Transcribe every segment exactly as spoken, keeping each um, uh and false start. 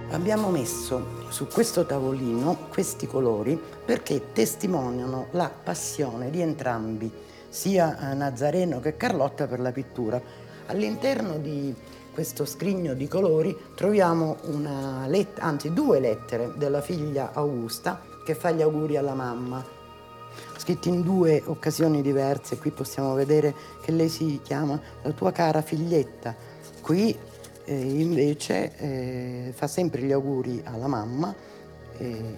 Abbiamo messo su questo tavolino questi colori perché testimoniano la passione di entrambi, sia Nazareno che Carlotta, per la pittura. All'interno di questo scrigno di colori troviamo una let- anzi due lettere della figlia Augusta che fa gli auguri alla mamma, scritti in due occasioni diverse. Qui possiamo vedere che lei si chiama la tua cara figlietta. Qui eh, invece eh, fa sempre gli auguri alla mamma eh,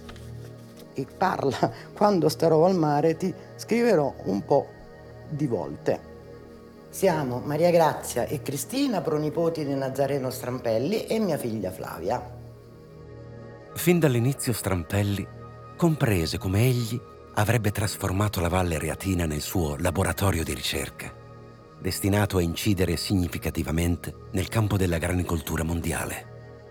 e parla: quando starò al mare ti scriverò un po' di volte. Siamo Maria Grazia e Cristina, pronipoti di Nazareno Strampelli, e mia figlia Flavia. Fin dall'inizio Strampelli comprese come egli avrebbe trasformato la Valle Reatina nel suo laboratorio di ricerca, destinato a incidere significativamente nel campo della granicoltura mondiale.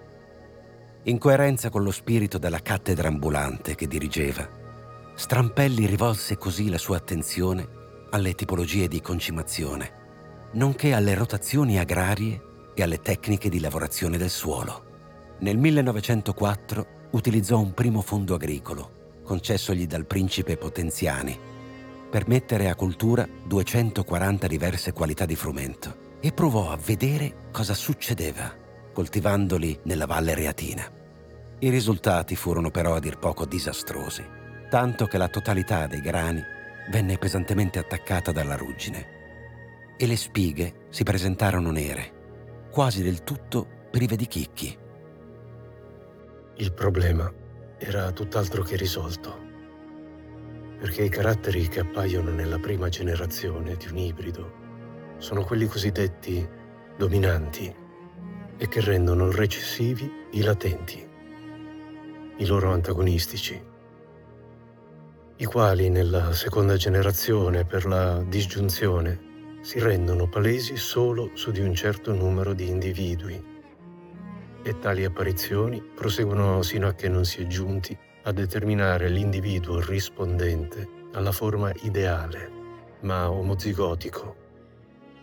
In coerenza con lo spirito della cattedra ambulante che dirigeva, Strampelli rivolse così la sua attenzione alle tipologie di concimazione, nonché alle rotazioni agrarie e alle tecniche di lavorazione del suolo. Nel millenovecentoquattro utilizzò un primo fondo agricolo, concessogli dal principe Potenziani, per mettere a cultura duecentoquaranta diverse qualità di frumento e provò a vedere cosa succedeva coltivandoli nella Valle Reatina. I risultati furono però a dir poco disastrosi, tanto che la totalità dei grani venne pesantemente attaccata dalla ruggine e le spighe si presentarono nere, quasi del tutto prive di chicchi. Il problema era tutt'altro che risolto, perché i caratteri che appaiono nella prima generazione di un ibrido sono quelli cosiddetti dominanti e che rendono recessivi i latenti, i loro antagonistici, i quali nella seconda generazione, per la disgiunzione, si rendono palesi solo su di un certo numero di individui, e tali apparizioni proseguono sino a che non si è giunti a determinare l'individuo rispondente alla forma ideale, ma omozigotico,